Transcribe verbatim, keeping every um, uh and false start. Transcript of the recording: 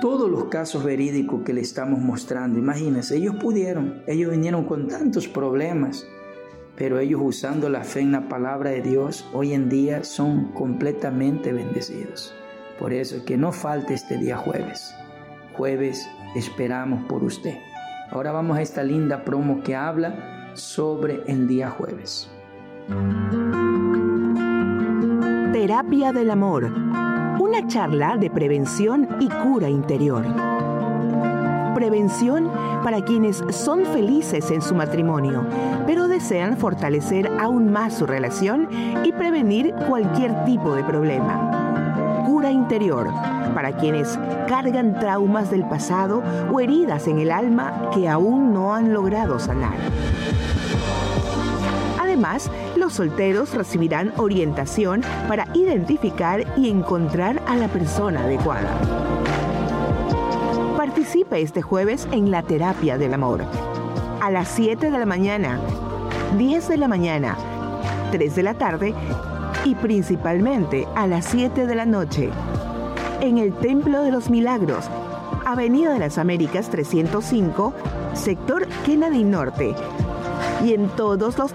todos los casos verídicos que le estamos mostrando. Imagínense, ellos pudieron, ellos vinieron con tantos problemas, pero ellos usando la fe en la palabra de Dios, hoy en día son completamente bendecidos. Por eso que no falte este día jueves. Jueves esperamos por usted. Ahora vamos a esta linda promo que habla sobre el día jueves. Terapia del amor. Una charla de prevención y cura interior. Prevención para quienes son felices en su matrimonio, pero desean fortalecer aún más su relación y prevenir cualquier tipo de problema. Cura interior para quienes cargan traumas del pasado o heridas en el alma que aún no han logrado sanar. Además, los solteros recibirán orientación para identificar y encontrar a la persona adecuada. Participe este jueves en la terapia del amor. A las siete de la mañana, diez de la mañana, tres de la tarde y principalmente a las siete de la noche. En el Templo de los Milagros, Avenida de las Américas trescientos cinco, sector Kennedy Norte. Y en todos los